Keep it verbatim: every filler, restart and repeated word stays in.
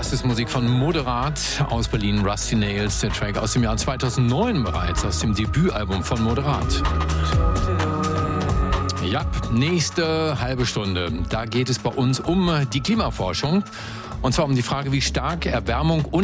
Das ist Musik von Moderat aus Berlin, Rusty Nails, der Track aus dem Jahr zweitausendneun bereits, aus dem Debütalbum von Moderat. Ja, nächste halbe Stunde, da geht es bei uns um die Klimaforschung. Und zwar um die Frage, wie stark Erwärmung und